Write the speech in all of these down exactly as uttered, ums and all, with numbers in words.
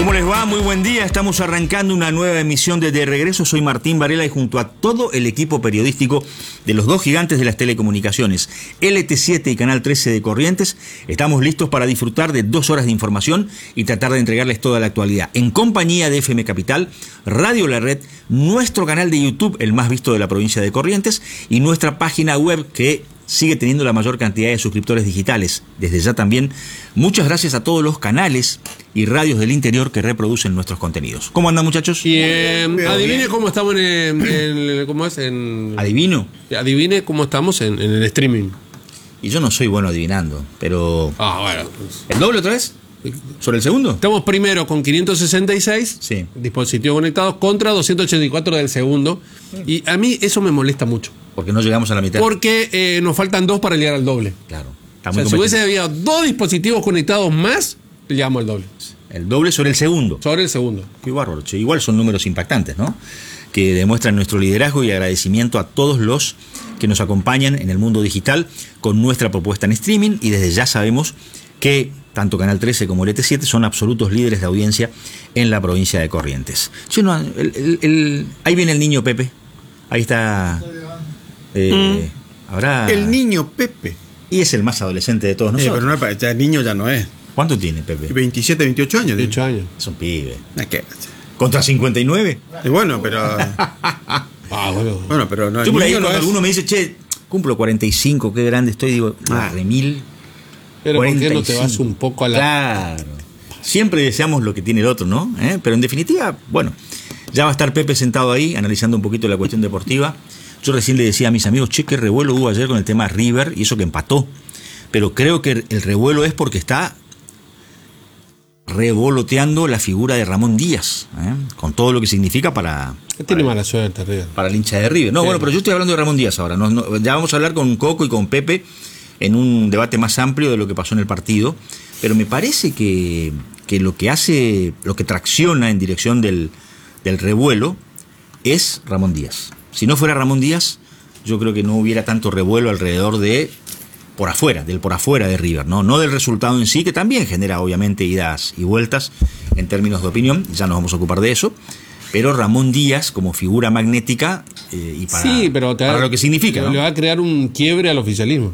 ¿Cómo les va? Muy buen día. Estamos arrancando una nueva emisión de De Regreso. Soy Martín Varela y junto a todo el equipo periodístico de los dos gigantes de las telecomunicaciones, L T siete y Canal trece de Corrientes, estamos listos para disfrutar de dos horas de información y tratar de entregarles toda la actualidad. En compañía de F M Capital, Radio La Red, nuestro canal de YouTube, el más visto de la provincia de Corrientes, y nuestra página web que sigue teniendo la mayor cantidad de suscriptores digitales. Desde ya también, muchas gracias a todos los canales y radios del interior que reproducen nuestros contenidos. ¿Cómo andan, muchachos? Bien. Bien. Adivine cómo estamos en, en, ¿cómo es? En, ¿Adivino? Adivine cómo estamos en, en el streaming. Y yo no soy bueno adivinando, pero... Ah, bueno. Pues... ¿El doble otra vez? ¿Sobre el segundo? Estamos primero con quinientos sesenta y seis sí. dispositivos conectados contra doscientos ochenta y cuatro del segundo. Y a mí eso me molesta mucho. Porque no llegamos a la mitad. Porque eh, nos faltan dos para llegar al doble. Claro. Está O muy sea, si hubiese habido dos dispositivos conectados más, llegamos al doble. El doble sobre el segundo. Sobre el segundo. Qué bárbaro, che. Igual son números impactantes, ¿no? Que demuestran nuestro liderazgo y agradecimiento a todos los que nos acompañan en el mundo digital con nuestra propuesta en streaming. Y desde ya sabemos que tanto Canal trece como L T siete son absolutos líderes de audiencia en la provincia de Corrientes. Che, no, el, el, el, ahí viene el niño Pepe. Ahí está... Eh, mm. Habrá... El niño Pepe. Y es el más adolescente de todos nosotros. Eh, pero no, ya el niño ya no es. ¿Cuánto tiene Pepe? veintisiete, veintiocho años. veintiocho años. Es un pibe. ¿Qué? ¿Contra cincuenta y nueve? Y bueno, pero... ah, bueno. Bueno, pero no. Yo por ahí no cuando es... alguno me dice, che, cumplo cuarenta y cinco, qué grande estoy, digo, ah, remil. Pero ¿por qué no te vas un poco a la... Claro. Siempre deseamos lo que tiene el otro, ¿no? ¿Eh? Pero en definitiva, bueno, ya va a estar Pepe sentado ahí, analizando un poquito la cuestión deportiva. Yo recién le decía a mis amigos, che, qué revuelo hubo ayer con el tema River, y eso que empató. Pero creo que el revuelo es porque está revoloteando la figura de Ramón Díaz, ¿eh? Con todo lo que significa para... Tiene para, mala suerte, River. Para el hincha de River. No, sí. Bueno, pero yo estoy hablando de Ramón Díaz ahora. No, no, ya vamos a hablar con Coco y con Pepe en un debate más amplio de lo que pasó en el partido. Pero me parece que, que lo que hace, lo que tracciona en dirección del, del revuelo es Ramón Díaz. Si no fuera Ramón Díaz, yo creo que no hubiera tanto revuelo alrededor de por afuera, del por afuera de River, ¿no? No del resultado en sí, que también genera obviamente idas y vueltas en términos de opinión, ya nos vamos a ocupar de eso, pero Ramón Díaz como figura magnética eh, y para, sí, pero te para va, lo que significa, le ¿no? va a crear un quiebre al oficialismo.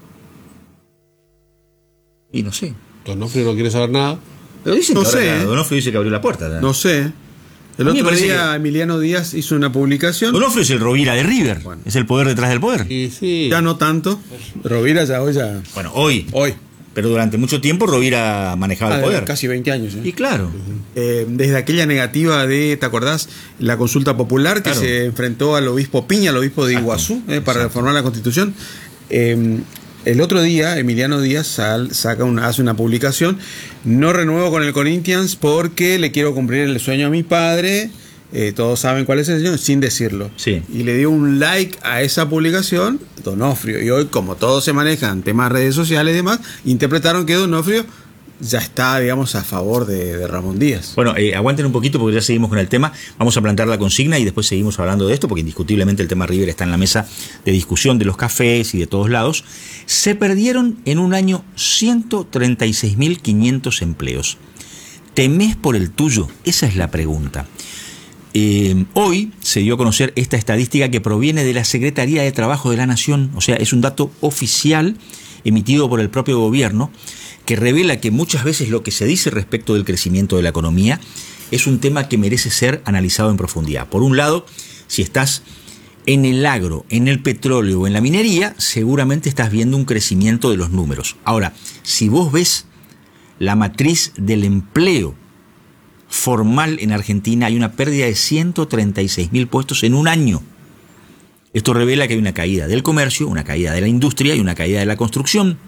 Y no sé. Donofrio no quiere saber nada. Pero dicen no que sé. ahora Donofrio dice que abrió la puerta, ¿no? No sé. El otro día que... Emiliano Díaz hizo una publicación. Donofrio es el Rovira de River, bueno. Es el poder detrás del poder. Sí, sí. Ya no tanto. Rovira ya hoy ya. Bueno, hoy. Hoy. Pero durante mucho tiempo Rovira manejaba ah, el poder. Casi veinte años. ¿eh? Y claro. Uh-huh. eh, desde aquella negativa de, ¿te acordás? La consulta popular que claro. se enfrentó al obispo Piña, al obispo de Iguazú, eh, para reformar la Constitución. Eh, El otro día, Emiliano Díaz sal, saca una, hace una publicación. No renuevo con el Corinthians porque le quiero cumplir el sueño a mi padre. Eh, todos saben cuál es el sueño, sin decirlo. Sí. Y le dio un like a esa publicación, Donofrio. Y hoy, como todos se manejan temas redes sociales y demás, interpretaron que Donofrio ya está, digamos, a favor de, de Ramón Díaz. Bueno, eh, aguanten un poquito porque ya seguimos con el tema. Vamos a plantear la consigna y después seguimos hablando de esto porque indiscutiblemente el tema River está en la mesa de discusión de los cafés y de todos lados. Se perdieron en un año ciento treinta y seis mil quinientos empleos. ¿Temés por el tuyo? Esa es la pregunta. Eh, hoy se dio a conocer esta estadística que proviene de la Secretaría de Trabajo de la Nación, o sea, es un dato oficial emitido por el propio gobierno que revela que muchas veces lo que se dice respecto del crecimiento de la economía es un tema que merece ser analizado en profundidad. Por un lado, si estás en el agro, en el petróleo o en la minería, seguramente estás viendo un crecimiento de los números. Ahora, si vos ves la matriz del empleo formal en Argentina, hay una pérdida de ciento treinta y seis mil puestos en un año. Esto revela que hay una caída del comercio, una caída de la industria y una caída de la construcción.